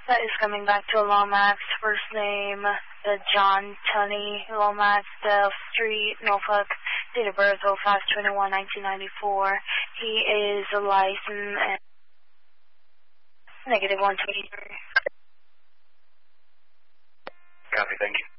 That is coming back to Lomax. First name, John Tunney, Lomax, Dale Street, Norfolk. Date of birth, 05/21/1994. He is a licensed and -123. Copy, thank you.